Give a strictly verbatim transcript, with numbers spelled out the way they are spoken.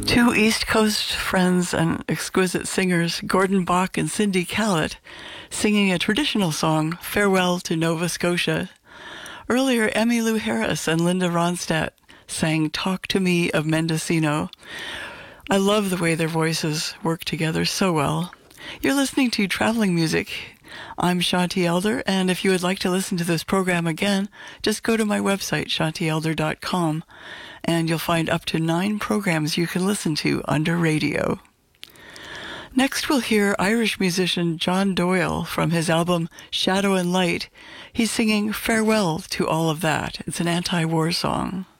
Two East Coast friends and exquisite singers, Gordon Bach and Cindy Callett, singing a traditional song, Farewell to Nova Scotia. Earlier, Emmylou Harris and Linda Ronstadt sang Talk to Me of Mendocino. I love the way their voices work together so well. You're listening to Traveling Music. I'm Shanti Elder, and if you would like to listen to this program again, just go to my website, shanti elder dot com, and you'll find up to nine programs you can listen to under radio. Next, we'll hear Irish musician John Doyle from his album Shadow and Light. He's singing Farewell to All of That. It's an anti-war song.